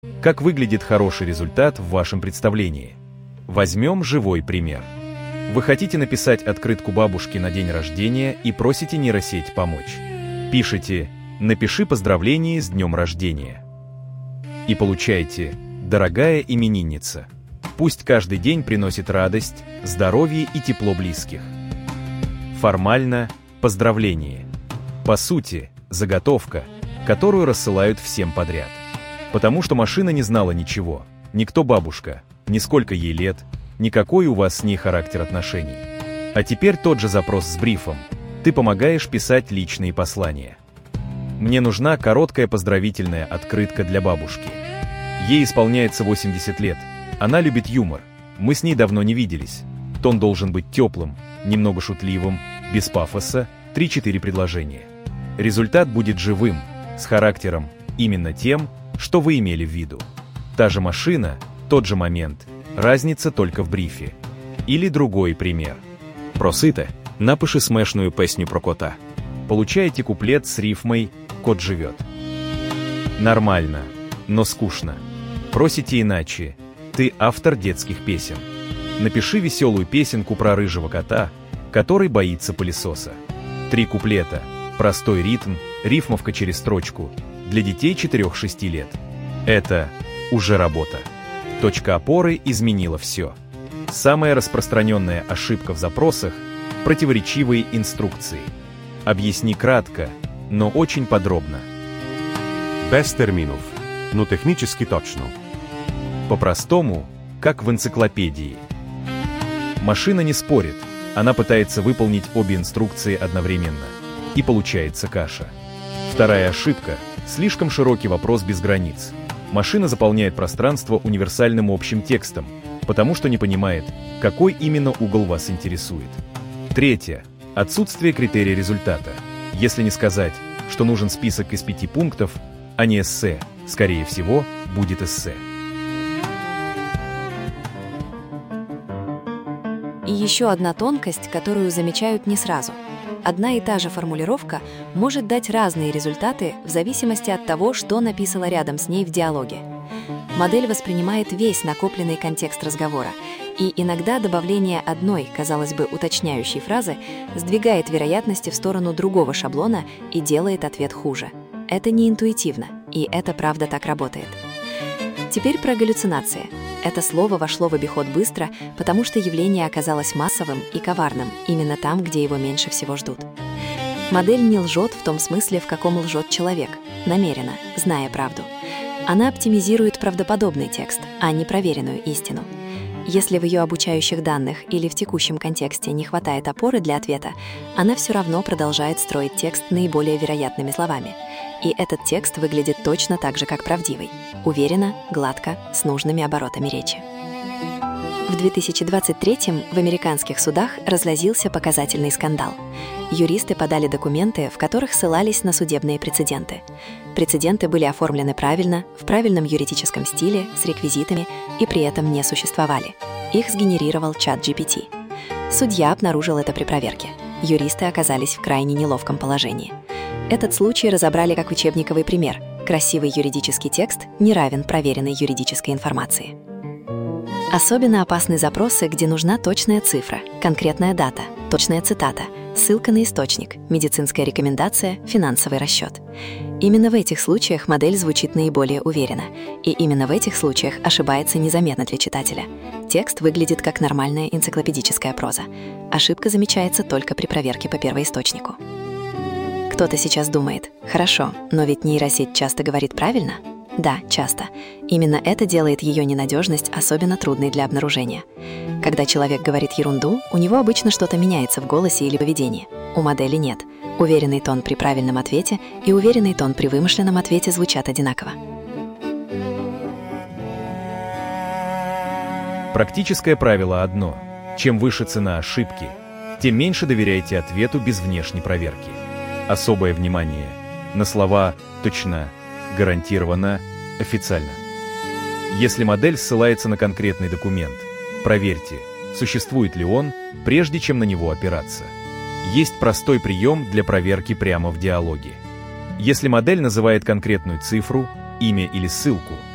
Как выглядит хороший результат в вашем представлении? Возьмем живой пример. Вы хотите написать открытку бабушке на день рождения и просите нейросеть помочь. Пишите «Напиши поздравление с днем рождения». И получаете «Дорогая именинница, пусть каждый день приносит радость, здоровье и тепло близких». Формально поздравление. По сути, заготовка, которую рассылают всем подряд. Потому что машина не знала ничего, никто бабушка, ни сколько ей лет, никакой у вас с ней характер отношений. А теперь тот же запрос с брифом. Ты помогаешь писать личные послания. Мне нужна короткая поздравительная открытка для бабушки. Ей исполняется 80 лет. Она любит юмор. Мы с ней давно не виделись. Тон должен быть теплым, немного шутливым, без пафоса, 3-4 предложения. Результат будет живым, с характером, именно тем, что вы имели в виду. Та же машина, тот же момент, разница только в брифе. Или другой пример. Просите, напиши смешную песню про кота. Получаете куплет с рифмой «Кот живет». Нормально, но скучно. Просите иначе. Ты автор детских песен. Напиши веселую песенку про рыжего кота, который боится пылесоса. 3 куплета, простой ритм, рифмовка через строчку. Для детей 4-6 лет. Это уже работа. Точка опоры изменила все. Самая распространенная ошибка в запросах – противоречивые инструкции. Объясни кратко, но очень подробно. Без терминов, но технически точно. По-простому, как в энциклопедии. Машина не спорит, она пытается выполнить обе инструкции одновременно. И получается каша. Вторая ошибка – слишком широкий вопрос без границ. Машина заполняет пространство универсальным общим текстом, потому что не понимает, какой именно угол вас интересует. Третье – отсутствие критерия результата. Если не сказать, что нужен список из 5 пунктов, а не эссе, скорее всего, будет эссе. И еще одна тонкость, которую замечают не сразу. Одна и та же формулировка может дать разные результаты в зависимости от того, что написано рядом с ней в диалоге. Модель воспринимает весь накопленный контекст разговора, и иногда добавление одной, казалось бы, уточняющей фразы сдвигает вероятности в сторону другого шаблона и делает ответ хуже. Это не интуитивно, и это правда так работает. Теперь про галлюцинации. Это слово вошло в обиход быстро, потому что явление оказалось массовым и коварным именно там, где его меньше всего ждут. Модель не лжет в том смысле, в каком лжет человек, намеренно, зная правду. Она оптимизирует правдоподобный текст, а не проверенную истину. Если в ее обучающих данных или в текущем контексте не хватает опоры для ответа, она все равно продолжает строить текст наиболее вероятными словами. И этот текст выглядит точно так же, как правдивый. Уверенно, гладко, с нужными оборотами речи. В 2023-м в американских судах разразился показательный скандал. Юристы подали документы, в которых ссылались на судебные прецеденты. Прецеденты были оформлены правильно, в правильном юридическом стиле, с реквизитами и при этом не существовали. Их сгенерировал чат GPT. Судья обнаружил это при проверке. Юристы оказались в крайне неловком положении. Этот случай разобрали как учебниковый пример. Красивый юридический текст не равен проверенной юридической информации. Особенно опасны запросы, где нужна точная цифра, конкретная дата, точная цитата, ссылка на источник, медицинская рекомендация, финансовый расчет. Именно в этих случаях модель звучит наиболее уверенно, и именно в этих случаях ошибается незаметно для читателя. Текст выглядит как нормальная энциклопедическая проза. Ошибка замечается только при проверке по первоисточнику. Кто-то сейчас думает: хорошо, но ведь нейросеть часто говорит правильно? Да, часто. Именно это делает ее ненадежность особенно трудной для обнаружения. Когда человек говорит ерунду, у него обычно что-то меняется в голосе или поведении. У модели нет. Уверенный тон при правильном ответе и уверенный тон при вымышленном ответе звучат одинаково. Практическое правило одно. Чем выше цена ошибки, тем меньше доверяйте ответу без внешней проверки. Особое внимание на слова «точно», «гарантированно», «официально». Если модель ссылается на конкретный документ, проверьте, существует ли он, прежде чем на него опираться. Есть простой прием для проверки прямо в диалоге. Если модель называет конкретную цифру, имя или ссылку,